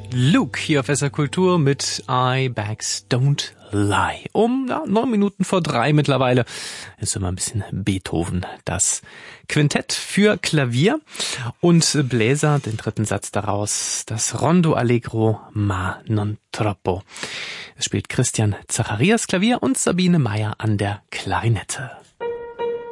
Luke hier auf SR Kultur mit I Bags Don't Lie. 9 Minuten vor 3 mittlerweile ist immer ein bisschen Beethoven. Das Quintett für Klavier und Bläser, den dritten Satz daraus, das Rondo Allegro ma non troppo. Es spielt Christian Zacharias Klavier und Sabine Meyer an der Klarinette.